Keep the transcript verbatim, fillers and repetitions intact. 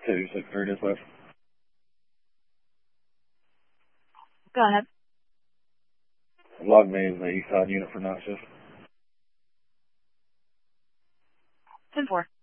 two six three dispatch. Go ahead. Log me as the east side unit for night shift. ten four.